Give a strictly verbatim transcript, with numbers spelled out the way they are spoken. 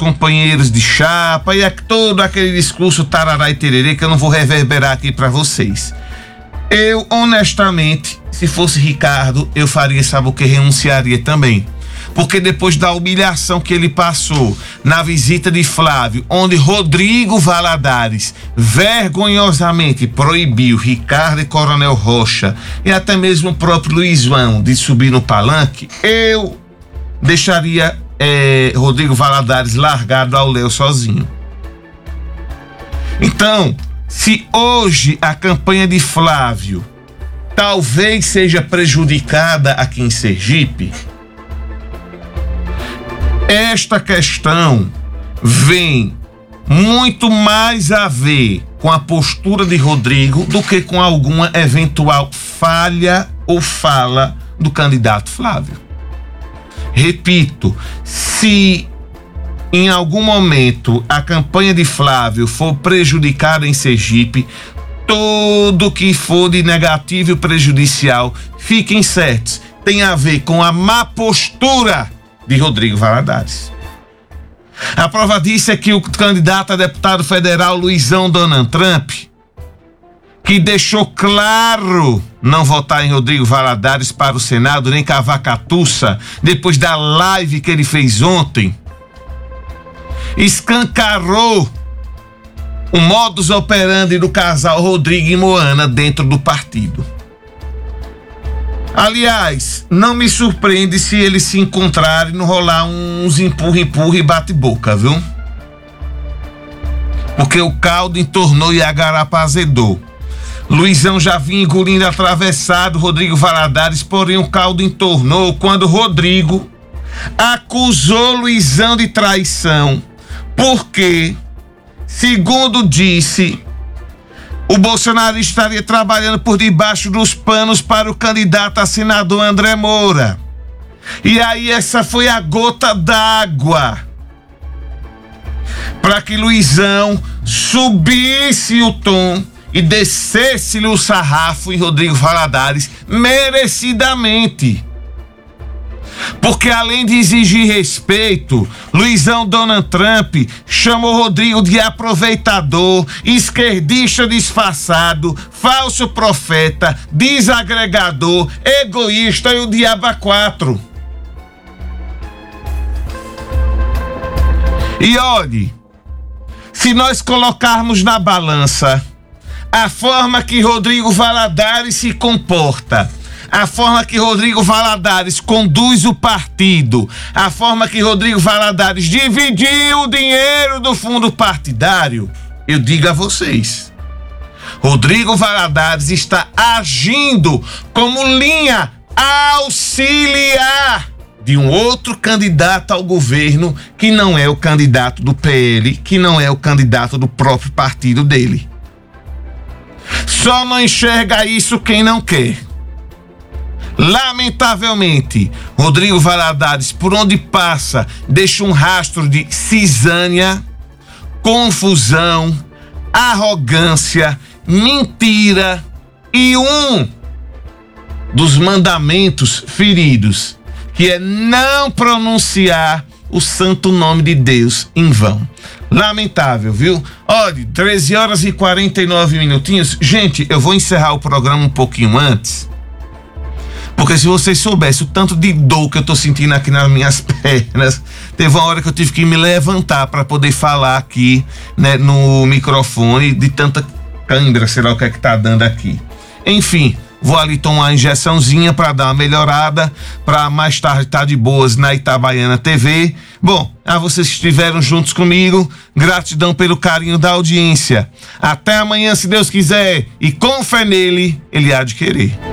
companheiros de chapa e é todo aquele discurso tarará e tererê que eu não vou reverberar aqui para vocês. Eu, honestamente, se fosse Ricardo, eu faria, sabe o que? Renunciaria também. Porque depois da humilhação que ele passou na visita de Flávio, onde Rodrigo Valadares vergonhosamente proibiu Ricardo e Coronel Rocha e até mesmo o próprio Luizão de subir no palanque, eu deixaria é, Rodrigo Valadares largado ao léu sozinho. Então, se hoje a campanha de Flávio talvez seja prejudicada aqui em Sergipe, esta questão vem muito mais a ver com a postura de Rodrigo do que com alguma eventual falha ou fala do candidato Flávio. Repito, se em algum momento a campanha de Flávio for prejudicada em Sergipe, tudo que for de negativo e prejudicial, fiquem certos, tem a ver com a má postura de Rodrigo Valadares. A prova disso é que o candidato a deputado federal Luizão Donald Trump, que deixou claro não votar em Rodrigo Valadares para o Senado, nem cavacatuça, depois da live que ele fez ontem, escancarou o modus operandi do casal Rodrigo e Moana dentro do partido. Aliás, não me surpreende se eles se encontrarem e não rolar uns empurra-empurra e bate-boca, viu? Porque o caldo entornou e a garapa azedou. Luizão já vinha engolindo atravessado Rodrigo Valadares, porém o caldo entornou quando Rodrigo acusou Luizão de traição, porque, segundo disse, o Bolsonaro estaria trabalhando por debaixo dos panos para o candidato a senador André Moura. E aí essa foi a gota d'água para que Luizão subisse o tom e descesse-lhe o sarrafo em Rodrigo Valadares merecidamente. Porque além de exigir respeito, Luizão Donald Trump chamou Rodrigo de aproveitador, esquerdista disfarçado, falso profeta, desagregador, egoísta e o diabo a quatro. E olhe, se nós colocarmos na balança a forma que Rodrigo Valadares se comporta, a forma que Rodrigo Valadares conduz o partido, a forma que Rodrigo Valadares dividiu o dinheiro do fundo partidário, eu digo a vocês, Rodrigo Valadares está agindo como linha auxiliar de um outro candidato ao governo que não é o candidato do P L, que não é o candidato do próprio partido dele. Só não enxerga isso quem não quer. Lamentavelmente, Rodrigo Valadares, por onde passa, deixa um rastro de cisânia, confusão, arrogância, mentira e um dos mandamentos feridos, que é não pronunciar o santo nome de Deus em vão. Lamentável, viu? Olha, treze horas e quarenta e nove minutinhos. Gente, eu vou encerrar o programa um pouquinho antes, porque se vocês soubessem o tanto de dor que eu tô sentindo aqui nas minhas pernas, teve uma hora que eu tive que me levantar para poder falar aqui, né, no microfone, de tanta cãibra, sei lá o que é que tá dando aqui. Enfim, vou ali tomar uma injeçãozinha para dar uma melhorada, para mais tarde estar de boas na Itabaiana T V. Bom, a vocês que estiveram juntos comigo, gratidão pelo carinho da audiência. Até amanhã, se Deus quiser, e com fé nele, ele há de querer.